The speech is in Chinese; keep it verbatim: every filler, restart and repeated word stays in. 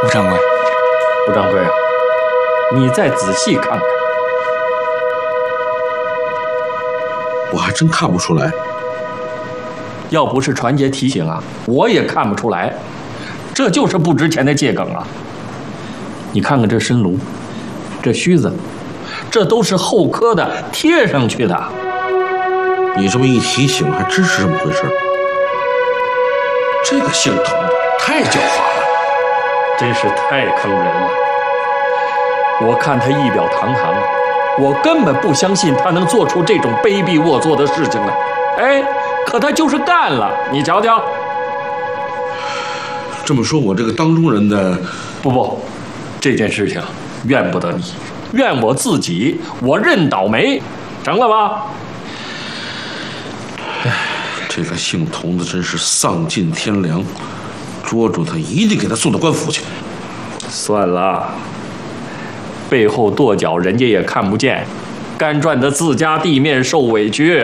吴掌柜， 吴掌柜啊，你再仔细看看。 我还真看不出来。 要不是传姐提醒啊，我也看不出来。这就是不值钱的桔梗啊！你看看这参炉，这须子，这都是后刻的，贴上去的。 你这么一提醒，还真是这么回事。这个姓童的太狡猾了， 真是太坑人了。我看他仪表堂堂，我根本不相信他能做出这种卑鄙龌龊的事情来。哎，可他就是干了，你瞧瞧。 这么说，我这个当中人的…… 不不，这件事情怨不得你，怨我自己，我认倒霉，成了吧？ 哎，这个姓童的真是丧尽天良，捉住他，一定给他送到官府去。 算了，背后跺脚，人家也看不见，干赚的自家地面受委屈。